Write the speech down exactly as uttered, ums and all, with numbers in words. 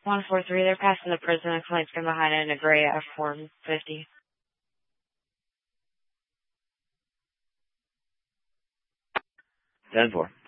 one four three, they're passing the prison. The client's come behind it in a gray F four fifty. ten four.